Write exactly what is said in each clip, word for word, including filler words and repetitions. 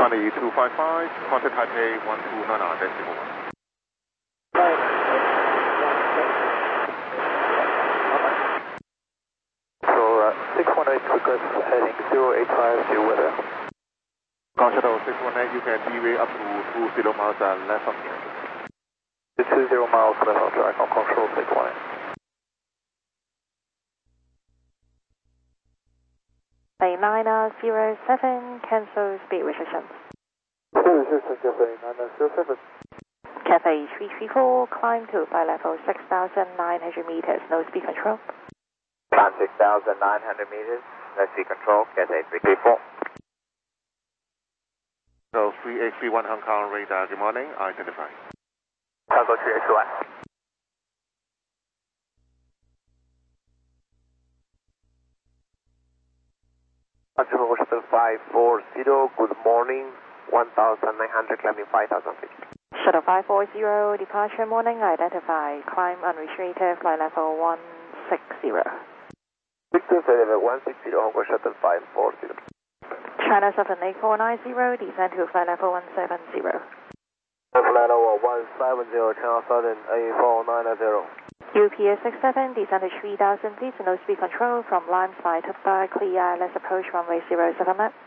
Sunny two five five, contact Taipei one two nine nine decimal one. So uh, six one eight request heading zero eight five to weather. Ground Shuttle six one eight, you can deviate up to two zero miles and left of here. two zero miles left of track on control six one eight. nine zero seven, cancel speed restrictions. Resistance Cathay nine zero seven. Cathay three three four, climb to flight level six thousand nine hundred meters, no speed control. Climb six thousand nine hundred meters, no speed control, Cathay three three four. So three eight three one Hong Kong radar, good morning, identify. Tango three eight one. Control Shuttle five four zero, good morning, one thousand nine hundred, climbing five thousand feet. Shuttle five four zero, departure morning, identify, climb unrestricted, flight level one six zero. Victor Level one six zero, Hong Kong Shuttle five four zero. China seven eight four nine zero, descend to flight level one seven zero. Flight level one seven zero, China Southern eight four nine zero. U P S six seven, descend to three thousand feet, no speed control from line side to bar, clear, let's approach runway zero seven left.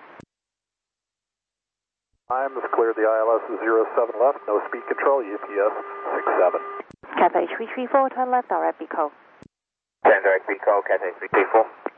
I'm is clear, the I L S is zero seven left, no speed control, U P S six seven. Cathay three three four, turn left, direct Bico. Turn direct Bico, Cathay three three four.